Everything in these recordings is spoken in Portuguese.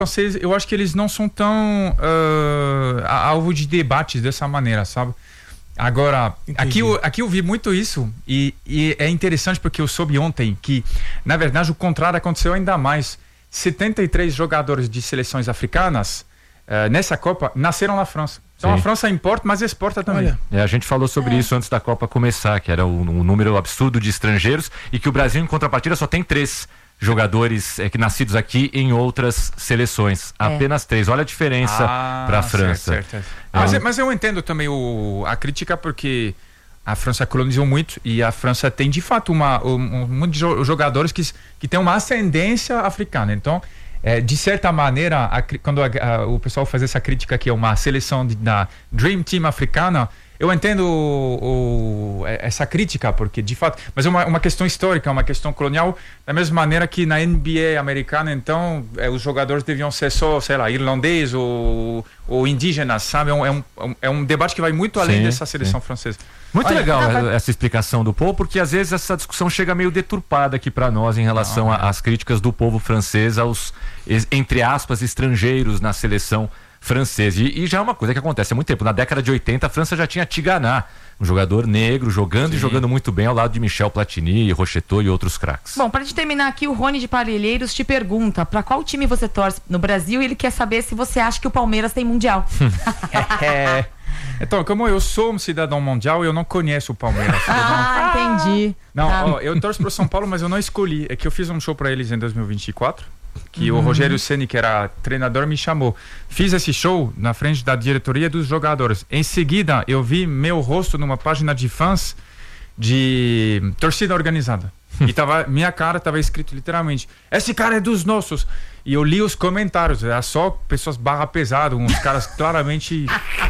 eu acho que eles não são tão alvo de debates dessa maneira, sabe? Agora, aqui eu vi muito isso e é interessante porque eu soube ontem que, na verdade, o contrário aconteceu ainda mais. 73 jogadores de seleções africanas nessa Copa nasceram na França. Então a França importa, mas exporta também. A gente falou sobre isso antes da Copa começar, que era um número absurdo de estrangeiros e que o Brasil, em contrapartida, só tem 3 jogadores que nascidos aqui em outras seleções. Apenas 3. Olha a diferença para a França. Certo. Mas eu entendo também a crítica, porque a França colonizou muito e a França tem de fato muitos jogadores que tem uma ascendência africana. Então, de certa maneira, quando o pessoal faz essa crítica que é uma seleção da Dream Team africana, eu entendo essa crítica, porque de fato, mas é uma questão histórica, uma questão colonial, da mesma maneira que na NBA americana, então, os jogadores deviam ser só, sei lá, irlandês ou indígenas, sabe? É um debate que vai muito além dessa seleção francesa. Muito legal essa explicação do povo, porque às vezes essa discussão chega meio deturpada aqui para nós em relação às críticas do povo francês aos, entre aspas, estrangeiros na seleção francesa. E já é uma coisa que acontece há muito tempo. Na década de 80, a França já tinha Tigana, um jogador negro, jogando e jogando muito bem ao lado de Michel Platini, Rocheteau e outros craques. Bom, pra gente terminar aqui, o Rony de Parelheiros te pergunta pra qual time você torce no Brasil e ele quer saber se você acha que o Palmeiras tem mundial. Então, como eu sou um cidadão mundial, eu não conheço o Palmeiras. Entendi. Não, eu torço pro São Paulo, mas eu não escolhi. É que eu fiz um show pra eles em 2024, que o Rogério Ceni, que era treinador, me chamou. Fiz esse show na frente da diretoria dos jogadores. Em seguida, eu vi meu rosto numa página de fãs de torcida organizada. E minha cara estava escrito literalmente: esse cara é dos nossos. E eu li os comentários, era só pessoas barra pesado, uns caras claramente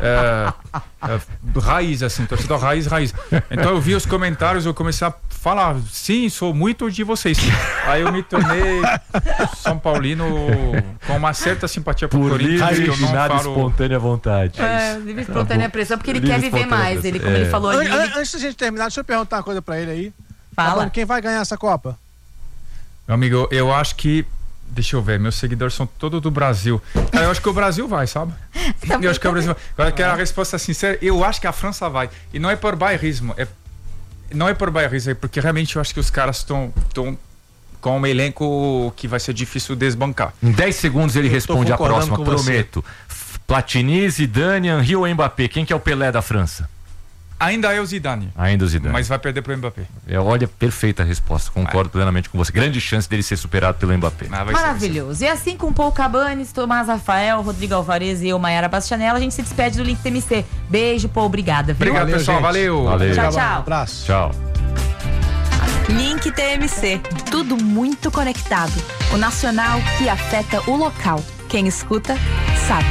raiz, assim, torcedor raiz. Então eu vi os comentários, eu comecei a falar: sim, sou muito de vocês. Aí eu me tornei São Paulino com uma certa simpatia por Corinthians, que eu não falo... espontânea vontade. Livre espontânea pressão, porque ele quer viver mais. Ele, como ele falou ali. Antes da gente terminar, deixa eu perguntar uma coisa pra ele aí. Fala. Quem vai ganhar essa Copa? Meu amigo, eu acho que... Deixa eu ver, meus seguidores são todos do Brasil. Cara, eu acho que o Brasil vai, sabe? Eu acho que o Brasil vai. Agora, quero a resposta sincera, eu acho que a França vai. E não é por bairrismo, não é por bairrismo, é porque realmente eu acho que os caras estão com um elenco que vai ser difícil desbancar. Em 10 segundos ele responde a próxima, prometo. Platini, Zidane, Henry ou Mbappé? Quem que é o Pelé da França? Ainda é o Zidane. Mas vai perder pro Mbappé. Olha, perfeita a resposta. Concordo plenamente com você. Grande chance dele ser superado pelo Mbappé. Maravilhoso. E assim com Paul Cabanes, Tomás Rafael, Rodrigo Alvarez e eu, Maiara Bastianella, a gente se despede do Link TMC. Beijo, Paul. Obrigada. Viu? Obrigado, pessoal. Valeu. Tchau. Um abraço. Tchau. Link TMC. Tudo muito conectado. O nacional que afeta o local. Quem escuta, sabe.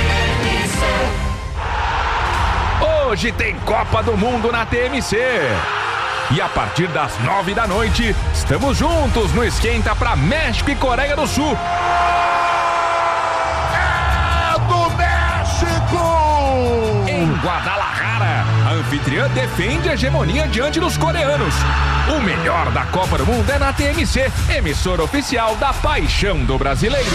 Hoje tem Copa do Mundo na TMC. E a partir das 9 da noite, estamos juntos no Esquenta pra México e Coreia do Sul. É do México! Em Guadalajara, a anfitriã defende a hegemonia diante dos coreanos. O melhor da Copa do Mundo é na TMC, emissora oficial da paixão do brasileiro.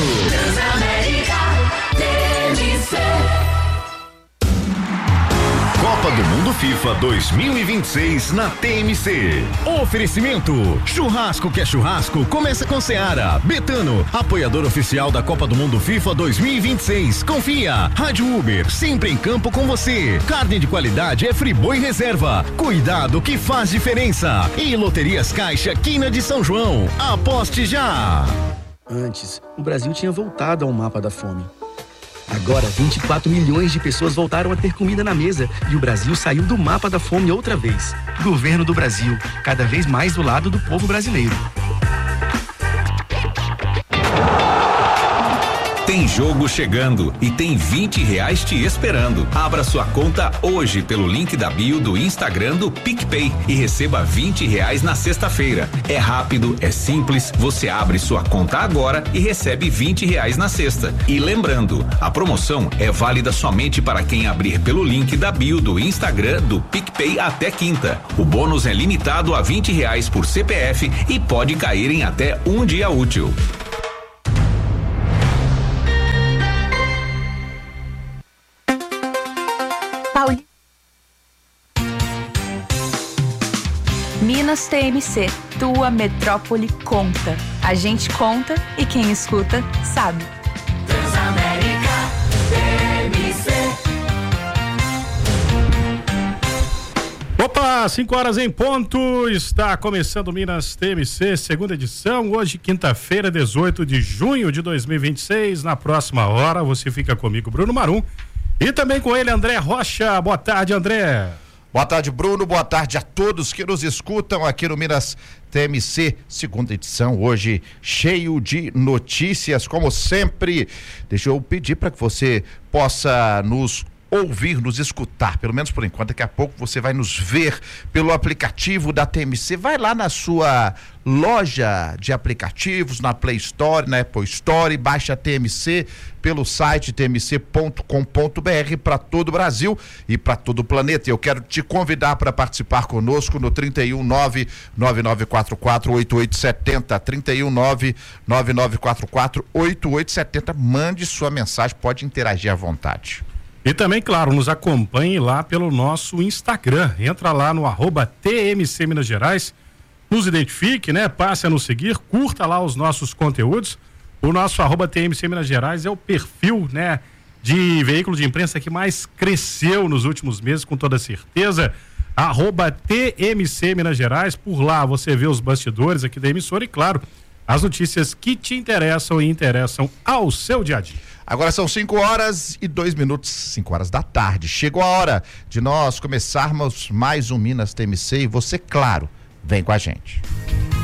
Copa do Mundo FIFA 2026 na TMC. Oferecimento: churrasco que é churrasco, começa com Seara. Betano, apoiador oficial da Copa do Mundo FIFA 2026. Confia. Rádio Uber, sempre em campo com você. Carne de qualidade é Friboi Reserva. Cuidado que faz diferença. E Loterias Caixa, Quina de São João. Aposte já. Antes, o Brasil tinha voltado ao mapa da fome. Agora, 24 milhões de pessoas voltaram a ter comida na mesa e o Brasil saiu do mapa da fome outra vez. Governo do Brasil, cada vez mais do lado do povo brasileiro. Tem jogo chegando e tem R$20 te esperando. Abra sua conta hoje pelo link da bio do Instagram do PicPay e receba R$20 na sexta-feira. É rápido, é simples, você abre sua conta agora e recebe R$20 na sexta. E lembrando, a promoção é válida somente para quem abrir pelo link da bio do Instagram do PicPay até quinta. O bônus é limitado a R$20 por CPF e pode cair em até um dia útil. Minas TMC, tua metrópole conta. A gente conta e quem escuta sabe. Transamérica TMC. Opa, 5 horas em ponto, está começando Minas TMC, segunda edição, hoje quinta-feira, 18 de junho de 2026, na próxima hora você fica comigo, Bruno Marum, e também com ele, André Rocha. Boa tarde, André. Boa tarde, Bruno, boa tarde a todos que nos escutam aqui no Minas TMC, segunda edição, hoje cheio de notícias, como sempre. Deixa eu pedir para que você possa nos ouvir, nos escutar, pelo menos por enquanto. Daqui a pouco você vai nos ver pelo aplicativo da TMC. Vai lá na sua loja de aplicativos, na Play Store, na Apple Store, baixa a TMC pelo site tmc.com.br para todo o Brasil e para todo o planeta. Eu quero te convidar para participar conosco no 319-9944-8870, 319-9944-8870. Mande sua mensagem, pode interagir à vontade. E também, claro, nos acompanhe lá pelo nosso Instagram. Entra lá no @TMC Minas Gerais, nos identifique, né? Passe a nos seguir, curta lá os nossos conteúdos. O nosso @TMC Minas Gerais é o perfil, né, de veículo de imprensa que mais cresceu nos últimos meses, com toda certeza. @TMC Minas Gerais, por lá você vê os bastidores aqui da emissora e, claro, as notícias que te interessam e interessam ao seu dia a dia. Agora são 5 horas e 2 minutos, 5 horas da tarde. Chegou a hora de nós começarmos mais um Minas TMC e você, claro, vem com a gente.